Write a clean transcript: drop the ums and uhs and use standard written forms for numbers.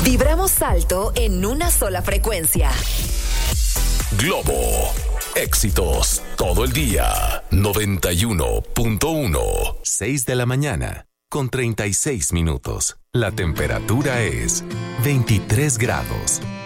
Vibramos alto en una sola frecuencia. Globo. Éxitos todo el día. 91.1. 6 de la mañana, con 36 minutos. La temperatura es 23 grados.